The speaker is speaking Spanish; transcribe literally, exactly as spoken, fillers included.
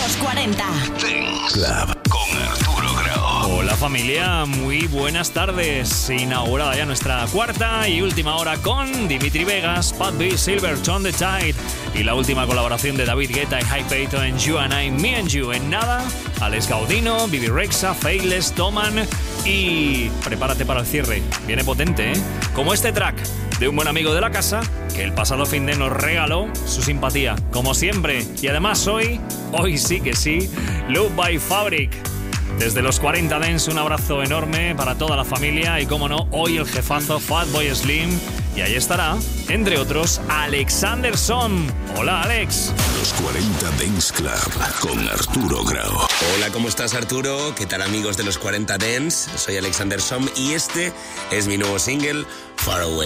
Los cuarenta Dance Club con Arturo Grau. Hola familia, muy buenas tardes. Inaugurada ya nuestra cuarta y última hora con Dimitri Vegas, Pat B, Silverton the Tide y la última colaboración de David Guetta y Hype Payton en You and I, Me and You. En nada, Alex Gaudino, Bibi Rexha, Faithless, Toman y prepárate para el cierre. Viene potente, ¿eh? Como este track de un buen amigo de la casa que el pasado fin de nos regaló su simpatía, como siempre. Y además hoy, hoy sí que sí, Love by Fabric. Desde los cuarenta Dance, un abrazo enorme para toda la familia y, como no, hoy el jefazo Fatboy Slim. Y ahí estará, entre otros, Alexanderson. Hola, Alex. Los cuarenta Dance Club con Arturo Grau. Hola, ¿cómo estás, Arturo? ¿Qué tal, amigos de los cuarenta Dance? Soy Alexanderson y este es mi nuevo single, Far Away.